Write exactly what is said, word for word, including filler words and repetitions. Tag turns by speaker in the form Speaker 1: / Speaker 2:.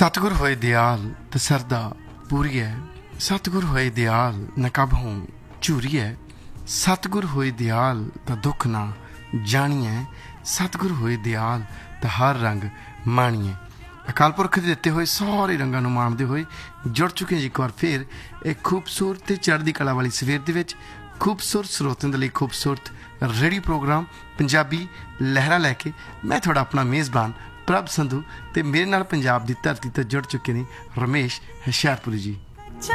Speaker 1: सतगुर होए दयाल ते सरदा पूरी है। सतगुर होए दयाल न कब हों झूरी है। सतगुर होए दयाल ता दुख ना जानिए। सतगुर होए दयाल ता हर रंग माणिए। अकाल पुरख दे दिते हुए सारे रंगां नूं माणदे होए जुड़ चुके हैं एक बार फिर एक खूबसूरत ते चढ़दी कला वाली सवेर दे विच खूबसूरत स्रोतां दे लई खूबसूरत रेडियो प्रोग्राम पंजाबी लहरा लैके मैं थोड़ा अपना मेज़बान प्रभ संधू ते मेरे नाल पंजाब दी धरती ते जुड़ चुके ने रमेश हुशियारपुरी जी।